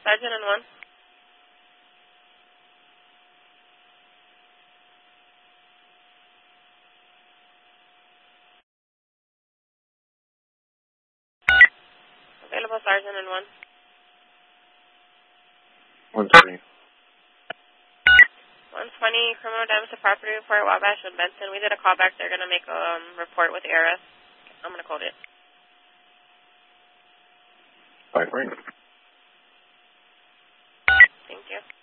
Sergeant and 1. Available Sergeant and 1. 120. 120, criminal damage to property report, Wabash and Benson. We did a call back. They're going to make a report with the ARS. I'm going to code it. 5 ring. Thank you.